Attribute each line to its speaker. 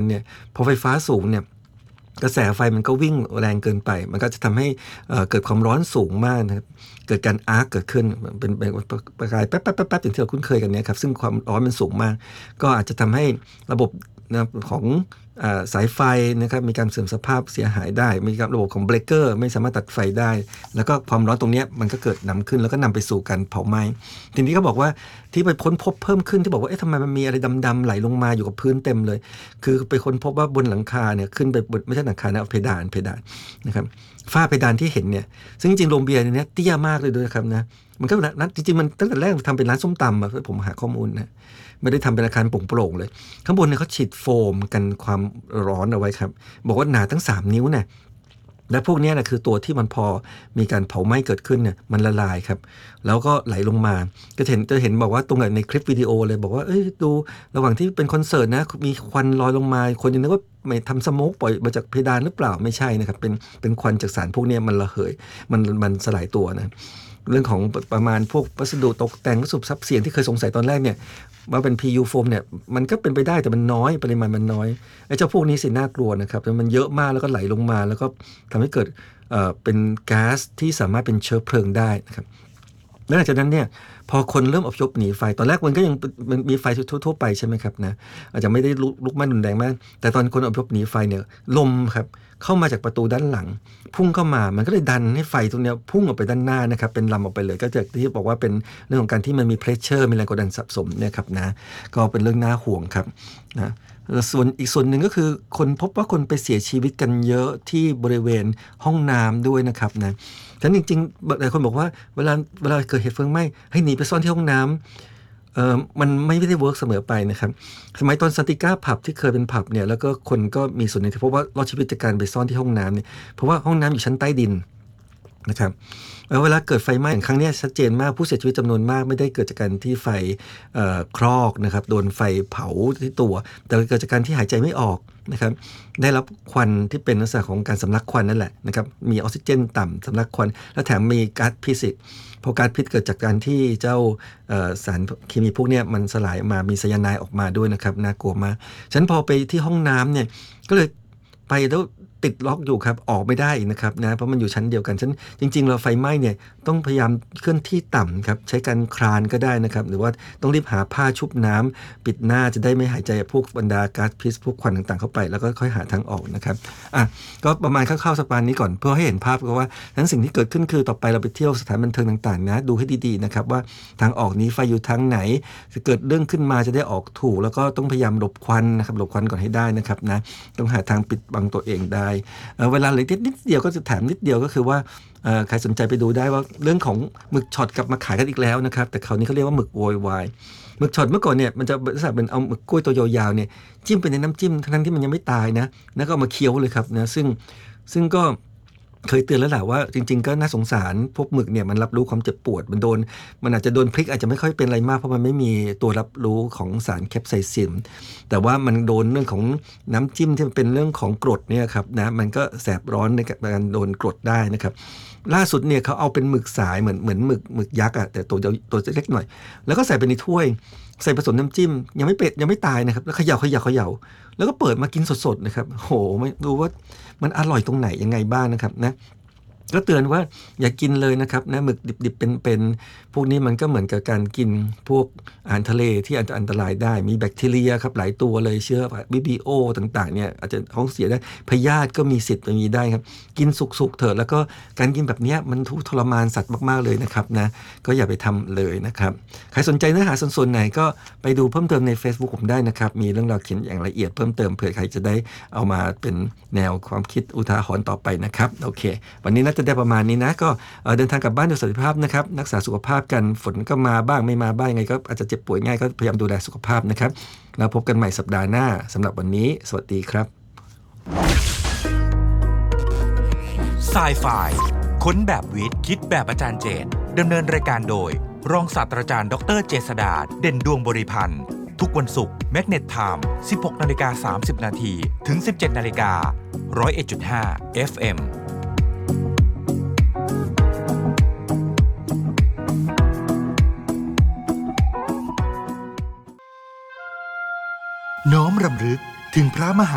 Speaker 1: เนี่ยพอไฟฟ้าสูงเนี่ยกระแสไฟมันก็วิ่งแรงเกินไปมันก็จะทำให้เกิดความร้อนสูงมากนะครับเกิดการอาร์คเกิดขึ้นเป็นประกายแป๊บๆๆอย่างที่เราคุ้นเคยกันเนี่ยครับซึ่งความร้อนมันสูงมากก็อาจจะทำให้ระบบของสายไฟนะครับมีการเสื่อมสภาพเสียหายได้มีระบบของเบรกเกอร์ไม่สามารถตัดไฟได้แล้วก็ความร้อนตรงนี้มันก็เกิดนำขึ้นแล้วก็นำไปสู่การเผาไหม้ทีนี้ก็บอกว่าที่ไปค้นพบเพิ่มขึ้นที่บอกว่าทำไมมันมีอะไรดำๆไหลลงมาอยู่กับพื้นเต็มเลยคือไปค้นพบว่าบนหลังคาเนี่ยขึ้นไปไม่ใช่หลังคานะเพดานนะครับฝ้าเพดานที่เห็นเนี่ยซึ่งจริงๆโรงเบียร์เนี่ยเตี้ยมากเลยด้วยครับนะมันก็จริงๆมันตั้งแต่แรกทำเป็นร้านส้มตำอะผมหาข้อมูลนะไม่ได้ทำเป็นอาคารโปร่งๆเลยข้างบนเนี่ยเขาฉีดโฟมกันความร้อนเอาไว้ครับบอกว่าหนาทั้ง3นิ้วเนี่ยและพวกนี้นะคือตัวที่มันพอมีการเผาไหม้เกิดขึ้นเนี่ยมันละลายครับแล้วก็ไหลลงมาจะเห็นบอกว่าตรงในคลิปวิดีโอเลยบอกว่าดูระหว่างที่เป็นคอนเสิร์ตนะมีควันลอยลงมาคนยังนึกว่าไม่ทำสโมกปล่อยมาจากเพดานหรือเปล่าไม่ใช่นะครับเป็นควันจากสารพวกนี้มันระเหยมันสลายตัวนะเรื่องของประมาณพวกวัสดุตกแต่งวัสดุซับเสียงที่เคยสงสัยตอนแรกเนี่ยว่าเป็น PU โฟมเนี่ยมันก็เป็นไปได้แต่มันน้อยปริมาณมันน้อยไอ้เจ้าพวกนี้สิน่ากลัวนะครับมันเยอะมากแล้วก็ไหลลงมาแล้วก็ทำให้เกิดเป็นก๊าซที่สามารถเป็นเชื้อเพลิงได้นะครับแล้วหลังจากนั้นเนี่ยพอคนเริ่มอพยพหนีไฟตอนแรกมันก็ยังมีไฟทั่วไปใช่ไหมครับนะอาจจะไม่ได้ลุกไหม้รุนแรงมากแต่ตอนคนอพยพหนีไฟเนี่ยลมครับเข้ามาจากประตูด้านหลังพุ่งเข้ามามันก็เลยดันให้ไฟตรงนี้พุ่งออกไปด้านหน้านะครับเป็นลำออกไปเลยก็จะที่บอกว่าเป็นเรื่องของการที่มันมีเพรสเชอร์มีแรงกดดันสะสมเนี่ยครับนะก็เป็นเรื่องน่าห่วงครับนะส่วนอีกส่วนหนึ่งก็คือคนพบว่าคนไปเสียชีวิตกันเยอะที่บริเวณห้องน้ำด้วยนะครับนะฉะนั้นจริงๆหลายคนบอกว่าเวลาเกิดเหตุเพลิงไหม้ให้หนีไปซ่อนที่ห้องน้ำมันไม่ได้เวิร์กเสมอไปนะครับสมัยตอนซันติก้าผับที่เคยเป็นผับเนี่ยแล้วก็คนก็มีส่วนหนึ่งที่พบว่ารอดชีวิตจากการไปซ่อนที่ห้องน้ำเนี่ยเพราะว่าห้องน้ำอยู่ชั้นใต้ดินนะครับเวลาเกิดไฟไหม้ครั้งนี้ชัดเจนมากผู้เสียชีวิตจำนวนมากไม่ได้เกิดจากการที่ไฟคลอกนะครับโดนไฟเผาที่ตัวแต่เกิดจากการที่หายใจไม่ออกนะครับได้รับควันที่เป็นลักษณะของการสำลักควันนั่นแหละนะครับมีออกซิเจนต่ำสำลักควันและแถมมีก๊าซพิษอีกพอก๊าซพิษเกิดจากการที่เจ้าสารเคมีพวกนี้มันสลายมามีไซยาไนด์ออกมาด้วยนะครับน่ากลัวมากฉะนั้นพอไปที่ห้องน้ำเนี่ยก็เลยไปแล้วติดล็อกอยู่ครับออกไม่ได้นะครับนะเพราะมันอยู่ชั้นเดียวกันชั้นจริงๆเราไฟไหม้เนี่ยต้องพยายามเคลื่อนที่ต่ำครับใช้การคลานก็ได้นะครับหรือว่าต้องรีบหาผ้าชุบน้ำปิดหน้าจะได้ไม่หายใจพวกบรรดาก๊าซพิษพวกควันต่างๆเข้าไปแล้วก็ค่อยหาทางออกนะครับก็ประมาณคร่าวๆสปานนี้ก่อนเพื่อให้เห็นภาพก็ว่าทั้งสิ่งที่เกิดขึ้นคือต่อไปเราไปเที่ยวสถานบันเทิงต่างๆนะดูให้ดีๆนะครับว่าทางออกนี้ไฟอยู่ทางไหนจะเกิดเรื่องขึ้นมาจะได้ออกถูกแล้วก็ต้องพยายามหลบควันนะครับหลบควันก่อนให้ได้นะครับนะต้องหาทางปิดบังตัวเองได้เวลาเหลือนิดเดียวก็จะแถมนิดเดียวก็คือว่าใครสนใจไปดูได้ว่าเรื่องของหมึกช็อตกลับมาขายกันอีกแล้วนะครับแต่คราวนี้เขาเรียกว่าหมึกโวยวายหมึกช็อตเมื่อก่อนเนี่ยมันจะลักษณะเป็นเอาหมึกกล้วยตัวยาวๆเนี่ยจิ้มไปในน้ำจิ้มทั้งที่มันยังไม่ตายนะแล้วก็เอามาเคี้ยวเลยครับนะซึ่งก็เคยเตือนแล้วแหละว่าจริงๆก็น่าสงสารพวกหมึกเนี่ยมันรับรู้ความเจ็บปวดมันอาจจะโดนพริกอาจจะไม่ค่อยเป็นอะไรมากเพราะมันไม่มีตัวรับรู้ของสารแคปไซซินแต่ว่ามันโดนเรื่องของน้ำจิ้มที่เป็นเรื่องของกรดเนี่ยครับนะมันก็แสบร้อนในการโดนกรดได้นะครับล่าสุดเนี่ยเขาเอาเป็นหมึกสายเหมือนหมึกยักษ์แต่ตัวเล็กหน่อยแล้วก็ใส่ไปในถ้วยใส่ผสมน้ำจิ้มยังไม่ตายนะครับแล้วเขย่าแล้วก็เปิดมากินสดๆนะครับโหไม่รู้ว่ามันอร่อยตรงไหนยังไงบ้างนะครับนะก็เตือนว่าอย่ากินเลยนะครับนะหมึกดิบๆเป็นพวกนี้มันก็เหมือนกับการกินพวกอาหารทะเลที่อาจจะอันตรายได้มีแบคทีเรียครับหลายตัวเลยเชื้อ VBO ต่างๆเนี่ยอาจจะท้องเสียได้พยาธิก็มีสิทธิ์มีได้ครับกินสุกๆเถอะแล้วก็การกินแบบนี้มันทุกข์ทรมานสัตว์มากๆเลยนะครับนะก็อย่าไปทำเลยนะครับใครสนใจเนื้อหาส่วนไหนก็ไปดูเพิ่มเติมใน Facebook ผมได้นะครับมีเรื่องราวเขียนอย่างละเอียดเพิ่มเติมเผื่อใครจะได้เอามาเป็นแนวความคิดอุทาหรณ์ต่อไปนะครับโอเควันนี้น่าจะได้ประมาณนี้นะก็เดินทางกลับบ้านโดยสวัสดิภาพนะครับรักษาสุขภาพกันฝนก็มาบ้างไม่มาบ้างยังไงก็อาจจะเจ็บป่วยง่ายก็พยายามดูแลสุขภาพนะครับแล้วพบกันใหม่สัปดาห์หน้าสำหรับวันนี้สวัสดีครับ
Speaker 2: Sci-Fi ค้นแบบวิทย์คิดแบบอาจารย์เจตดำเนินรายการโดยรองศาสตราจารย์ดรเจษฎาเด่นดวงบริพันธ์ทุกวันศุกร์ Magnet Time 16:30 นถึง 17:00 น 101.5 FMน้อมรำลึกถึงพระมหา